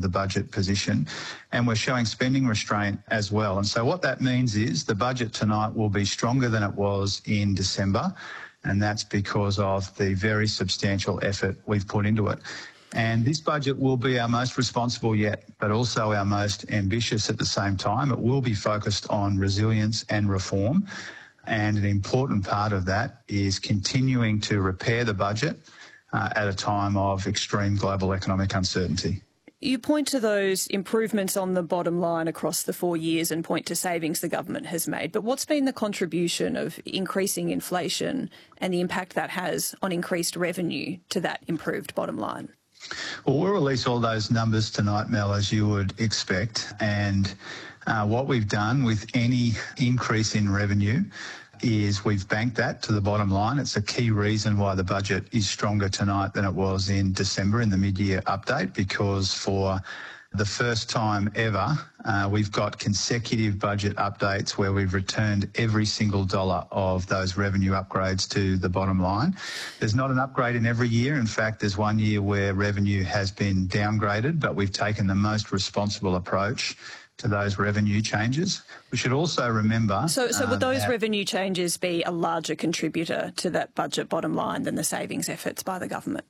the budget position, and we're showing spending restraint as well. And so what that means is the budget tonight will be stronger than it was in December, and that's because of the very substantial effort we've put into it. And this budget will be our most responsible yet, but also our most ambitious at the same time. It will be focused on resilience and reform, and an important part of that is continuing to repair the budget at a time of extreme global economic uncertainty. You point to those improvements on the bottom line across the 4 years and point to savings the government has made. But what's been the contribution of increasing inflation and the impact that has on increased revenue to that improved bottom line? Well, we'll release all those numbers tonight, Mel, as you would expect. And what we've done with any increase in revenue is we've banked that to the bottom line. It's a key reason why the budget is stronger tonight than it was in December in the mid-year update, because for the first time ever, we've got consecutive budget updates where we've returned every single dollar of those revenue upgrades to the bottom line. There's not an upgrade in every year. In fact, there's 1 year where revenue has been downgraded, but we've taken the most responsible approach to those revenue changes. We should also remember... So would those revenue changes be a larger contributor to that budget bottom line than the savings efforts by the government?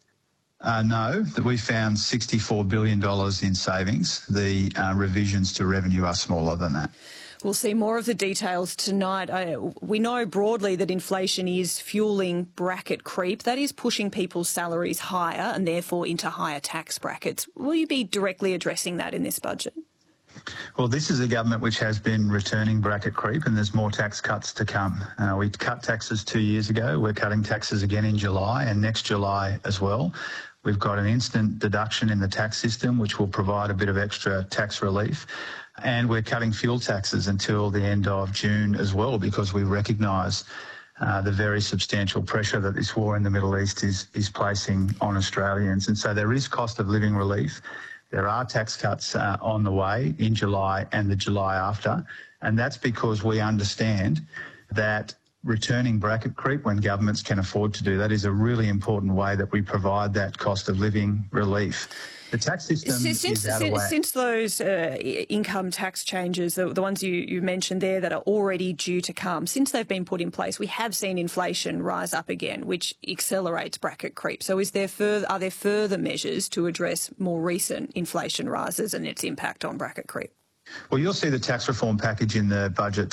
No, we found $64 billion in savings. The revisions to revenue are smaller than that. We'll see more of the details tonight. We know broadly that inflation is fuelling bracket creep. That is pushing people's salaries higher and therefore into higher tax brackets. Will you be directly addressing that in this budget? Well, this is a government which has been returning bracket creep, and there's more tax cuts to come. We cut taxes 2 years ago. We're cutting taxes again in July and next July as well. We've got an instant deduction in the tax system, which will provide a bit of extra tax relief. And we're cutting fuel taxes until the end of June as well, because we recognise the very substantial pressure that this war in the Middle East is placing on Australians. And so there is cost of living relief. There are tax cuts on the way in July and the July after, and that's because we understand that returning bracket creep when governments can afford to do that is a really important way that we provide that cost of living relief. The tax system is out of whack. Since those income tax changes, the ones you mentioned there that are already due to come, since they've been put in place, we have seen inflation rise up again, which accelerates bracket creep. So are there further measures to address more recent inflation rises and its impact on bracket creep? Well, you'll see the tax reform package in the budget